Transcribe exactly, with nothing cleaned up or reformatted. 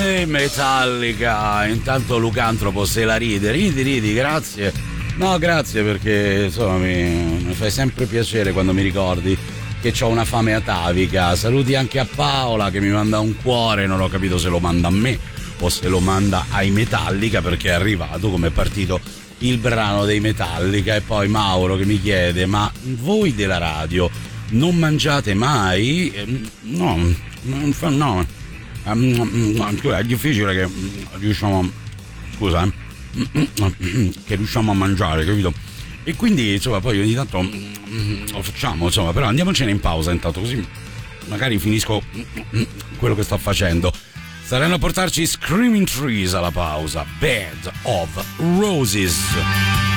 Eh, Metallica. Intanto Lucantropo se la ride, ridi, ridi, grazie. No, grazie perché insomma mi, mi fai sempre piacere quando mi ricordi che ho una fame atavica. Saluti anche a Paola che mi manda un cuore, non ho capito se lo manda a me o se lo manda ai Metallica perché è arrivato come è partito il brano dei Metallica. E poi Mauro che mi chiede: ma voi della radio non mangiate mai? No, non fa, no. È difficile che riusciamo, scusa, che riusciamo a mangiare, capito? E quindi insomma poi ogni tanto lo facciamo, insomma, però andiamocene in pausa intanto così magari finisco quello che sto facendo. Saranno a portarci Screaming Trees alla pausa, Bed of Roses.